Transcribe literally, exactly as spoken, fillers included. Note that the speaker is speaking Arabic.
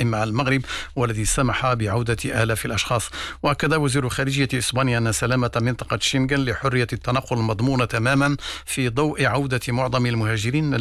القائم مع المغرب والذي سمح بعودة آلاف الأشخاص. وأكد وزير خارجية إسبانيا أن سلامة منطقة شنغن لحرية التنقل مضمونة تماما في ضوء عودة معظم المهاجرين